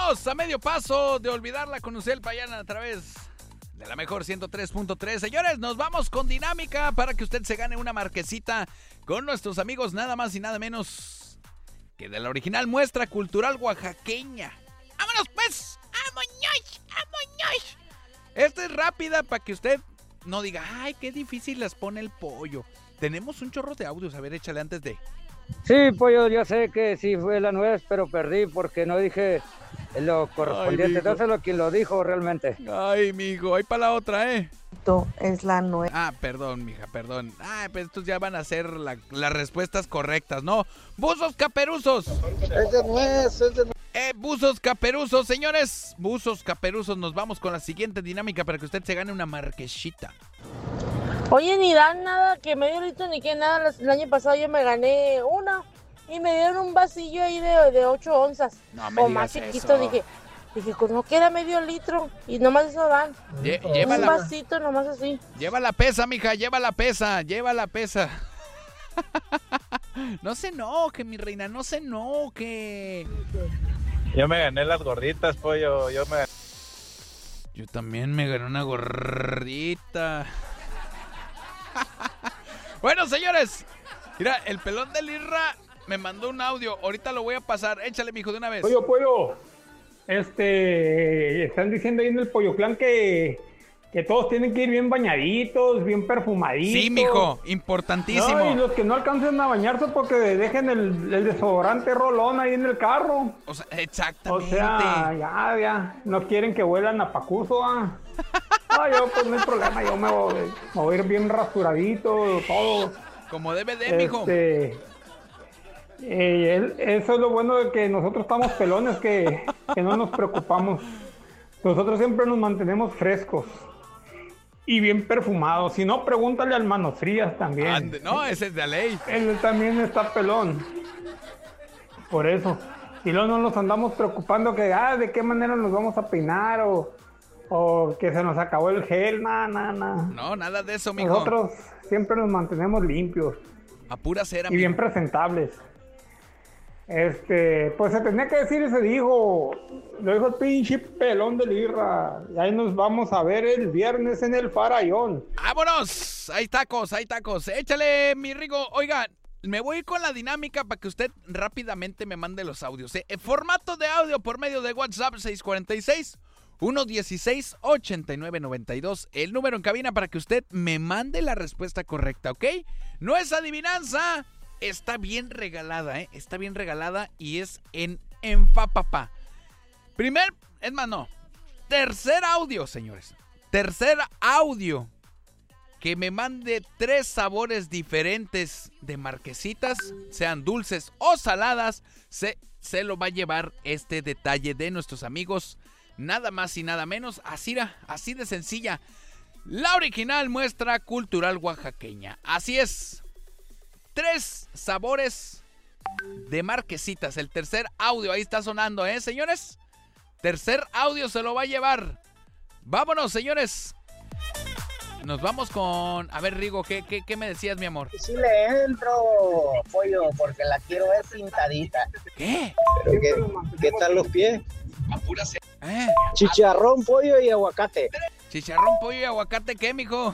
Estamos a medio paso de olvidarla con Ucel Payán a través de la mejor 103.3. Señores, nos vamos con dinámica para que usted se gane una marquesita con nuestros amigos, nada más y nada menos que de la original muestra cultural oaxaqueña. ¡Vámonos pues! ¡Vámonos! ¡Vámonos! Esta es rápida para que usted no diga, ay, qué difícil las pone el pollo. Tenemos un chorro de audios, a ver, échale antes de... Sí, pollo, yo sé que sí fue la nuez, pero perdí porque no dije lo correspondiente. Entonces lo quien lo dijo realmente. Ay, mijo, ahí para la otra, ¿eh? Es la nuez. Ah, perdón, mija, perdón. Ah, pues estos ya van a ser las respuestas correctas, ¿no? ¡Buzos caperuzos! Es de nuez, es de nuez. Buzos caperuzos, señores. Buzos caperuzos, nos vamos con la siguiente dinámica para que usted se gane una marquesita. Oye, ni dan nada, que medio litro ni que nada. El año pasado yo me gané una y me dieron un vasillo ahí de 8 onzas. No me o digas más chiquito, eso. dije, pues no queda medio litro y nomás eso dan. Un vasito nomás así. Lleva la pesa, mija, lleva la pesa. No se enoje, mi reina, no se enoje. Yo me gané las gorditas, pollo. Yo también me gané una gordita. Bueno, señores, mira, el pelón del Irra me mandó un audio. Ahorita lo voy a pasar. Échale, mijo, de una vez. Pollo. Están diciendo ahí en el Pollo Clan que todos tienen que ir bien bañaditos, bien perfumaditos. Sí, mijo, importantísimo. No, y los que no alcancen a bañarse porque dejen el desodorante rolón ahí en el carro. O sea, exactamente. O sea, ya, no quieren que huelan a pacuso, yo pues no hay problema, yo me voy a ir bien rasuradito, todo. Como debe de, mijo. Eso es lo bueno de que nosotros estamos pelones, que no nos preocupamos. Nosotros siempre nos mantenemos frescos y bien perfumados. Si no, pregúntale al Manos Frías también. No, ese es de ley. Él también está pelón. Por eso. Y luego no nos andamos preocupando que, de qué manera nos vamos a peinar o que se nos acabó el gel. No, nada de eso, mijo. Nosotros siempre nos mantenemos limpios. A pura cera, y bien presentables. Pues se tenía que decir y se dijo. Lo dijo el pinche pelón del Irra. Y ahí nos vamos a ver el viernes en el Farallón. ¡Vámonos! Hay tacos. Échale, mi Rigo. Oiga, me voy con la dinámica para que usted rápidamente me mande los audios. Formato de audio por medio de WhatsApp 646-116-8992. El número en cabina para que usted me mande la respuesta correcta, ¿ok? No es adivinanza. Está bien regalada, Está bien regalada y es en Papá. Tercer audio, señores. Tercer audio. Que me mande 3 sabores diferentes de marquesitas, sean dulces o saladas. Se lo va a llevar este detalle de nuestros amigos. Nada más y nada menos. Así de sencilla. La original muestra cultural oaxaqueña. Así es. 3 sabores de marquesitas. El tercer audio ahí está sonando, señores. Tercer audio se lo va a llevar. Vámonos, señores. Nos vamos con... A ver, Rigo, ¿qué me decías, mi amor? Sí le entro, pollo, porque la quiero ver pintadita. ¿Qué? Pero ¿qué tal los pies? Apúrase. Chicharrón, pollo y aguacate. Chicharrón, pollo y aguacate, ¿qué, mijo?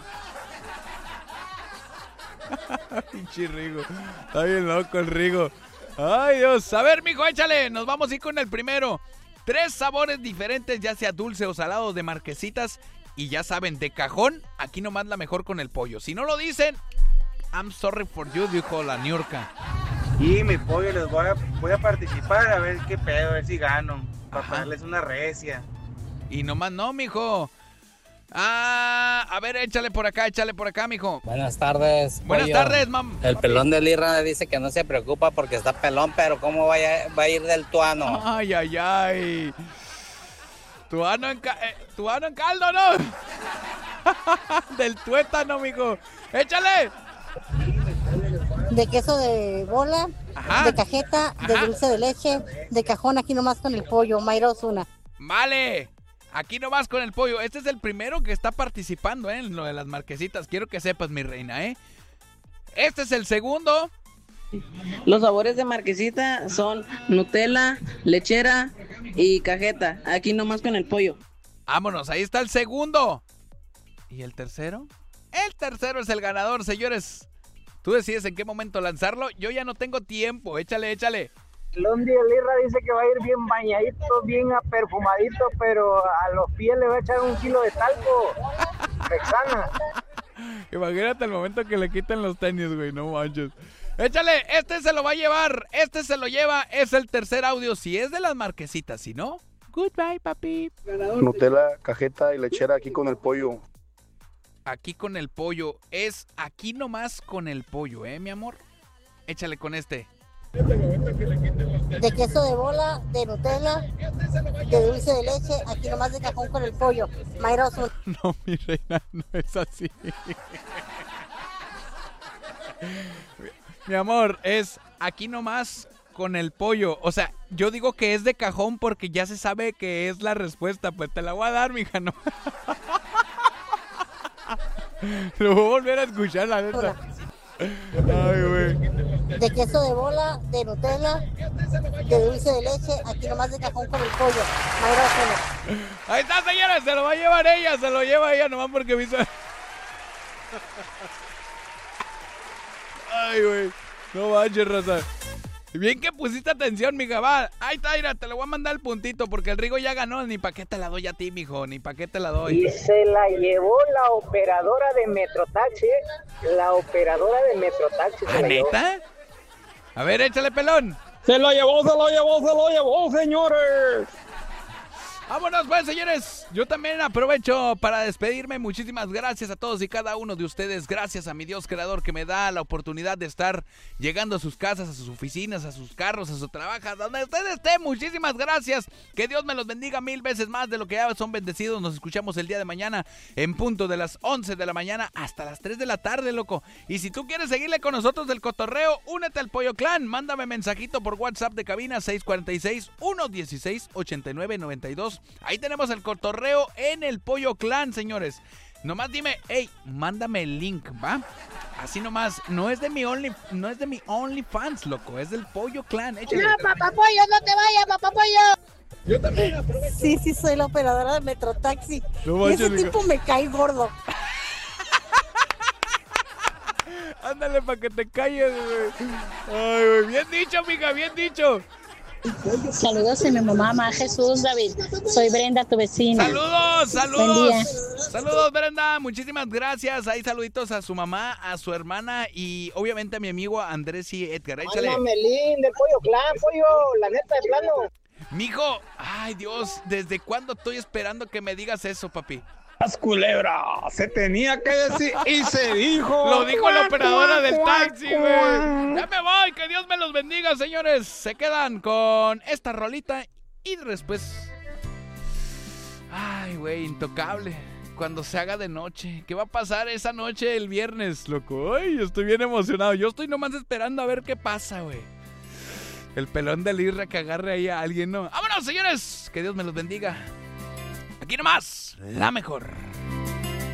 Pinche Rigo. Está bien loco el Rigo. Ay, Dios. A ver, mijo, échale. Nos vamos a ir con el primero. 3 sabores diferentes, ya sea dulce o salado, de marquesitas. Y ya saben, de cajón, aquí nomás la mejor con el pollo. Si no lo dicen, I'm sorry for you, dijo la Niurka. Y mi pollo, les voy a participar a ver qué pedo, a ver si gano. Para darles una recia. Y nomás no, mijo. A ver, échale por acá, mijo. Buenas tardes. Buenas tardes, mam. El pelón del Irra dice que no se preocupa porque está pelón, pero ¿cómo va a ir del tuano? Ay. Tuano en caldo, ¿no? Del tuétano, mijo. Échale. De queso de bola, de cajeta, de dulce de leche, de cajón, aquí nomás con el pollo. Mayra Osuna. Vale. Aquí nomás con el pollo. Este es el primero que está participando, en lo de las marquesitas. Quiero que sepas, mi reina, Este es el segundo. Los sabores de marquesita son Nutella, lechera, y cajeta, aquí nomás con el pollo. Vámonos, ahí está el segundo. ¿Y el tercero? El tercero es el ganador, señores. Tú decides en qué momento lanzarlo. Yo ya no tengo tiempo. Échale. Londi Elirra dice que va a ir bien bañadito, bien perfumadito, pero a los pies le va a echar 1 kilo de talco. Texana. Imagínate el momento que le quiten los tenis, güey. No manches. Échale, este se lo va a llevar. Este se lo lleva. Es el tercer audio. Si es de las marquesitas, si no, goodbye, papi. Nutella, cajeta y lechera aquí con el pollo. Aquí con el pollo. Es aquí nomás con el pollo, mi amor. Échale con este. De queso de bola, de Nutella, de dulce de leche, aquí nomás de cajón con el pollo. Mayra Osuna. No, mi reina, no es así. Mi amor, es aquí nomás con el pollo. O sea, yo digo que es de cajón porque ya se sabe que es la respuesta. Pues te la voy a dar, mija, no. Lo voy a volver a escuchar, la neta. Ay, güey. De queso de bola, de Nutella, de dulce de leche, aquí nomás de cajón con el pollo. Mayra Osuna. Ahí está, señores, se lo va a llevar ella, se lo lleva ella nomás porque me hizo... Ay, güey, no manches, raza. Bien que pusiste atención, mija, va. Ahí está, mira, te lo voy a mandar el puntito porque el Rigo ya ganó. Ni pa' qué te la doy a ti, mijo, ni pa' qué te la doy. Y se la llevó la operadora de Metrotaxi. La operadora de Metrotaxi. ¿Ah, neta? A ver, échale, pelón. Se lo llevó, señores. Vámonos, pues, señores. Yo también aprovecho para despedirme. Muchísimas gracias a todos y cada uno de ustedes. Gracias a mi Dios creador que me da la oportunidad de estar llegando a sus casas, a sus oficinas, a sus carros, a su trabajo, donde usted esté. Muchísimas gracias. Que Dios me los bendiga 1000 veces más de lo que ya son bendecidos. Nos escuchamos el día de mañana en punto de las 11 de la mañana hasta las 3 de la tarde, loco. Y si tú quieres seguirle con nosotros del cotorreo, únete al Pollo Clan. Mándame mensajito por WhatsApp de cabina 646-116-8992. Ahí tenemos el cotorreo en el Pollo Clan, señores. Nomás dime, hey, mándame el link, ¿va? Así nomás, no es de mi OnlyFans, loco, es del Pollo Clan. Échale. No, papá Pollo, no te vayas, papá Pollo. Yo también Sí, soy la operadora de Metrotaxi. No, y ese tipo me cae gordo. Ándale para que te calles, güey. Ay, güey, bien dicho, mija, bien dicho. Saludos a mi mamá, Jesús David. Soy Brenda, tu vecina. Saludos. Buen día. Saludos, Brenda. Muchísimas gracias. Ahí saluditos a su mamá, a su hermana y obviamente a mi amigo Andrés y Edgar. Échale. Ana Melín del Pollo Clan, pollo, la neta de plano. Mijo, ay Dios, ¿desde cuándo estoy esperando que me digas eso, papi? Las culebra, se tenía que decir y se dijo. Lo dijo la operadora del taxi, güey. Ya me voy, que Dios me los bendiga, señores. Se quedan con esta rolita y después... Ay, güey, intocable. Cuando se haga de noche. ¿Qué va a pasar esa noche el viernes, loco? Ay, estoy bien emocionado. Yo estoy nomás esperando a ver qué pasa, güey. El pelón del Irra que agarre ahí a alguien, ¿no? ¡Vámonos, señores! Que Dios me los bendiga. Aquí nomás, la mejor.